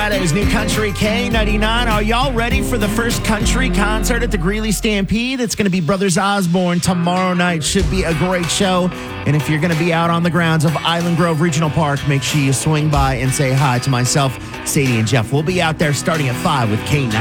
Shadow's new country K99. Are y'all ready for the first country concert at the Greeley Stampede? It's going to be Brothers Osborne tomorrow night. Should be a great show. And if you're going to be out on the grounds of Island Grove Regional Park, make sure you swing by and say hi to myself, Sadie, and Jeff. We'll be out there starting at 5 with K9.